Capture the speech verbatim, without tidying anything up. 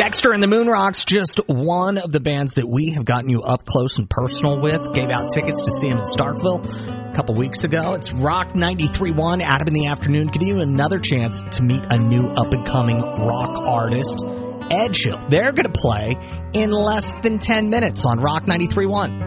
Dexter and the Moonrocks, just one of the bands that we have gotten you up close and personal with. Gave out tickets to see him in Starkville a couple weeks ago. It's Rock ninety-three point one, Adam in the Afternoon, giving you another chance to meet a new up-and-coming rock artist, Edgehill. They're going to play in less than ten minutes on Rock ninety-three point one.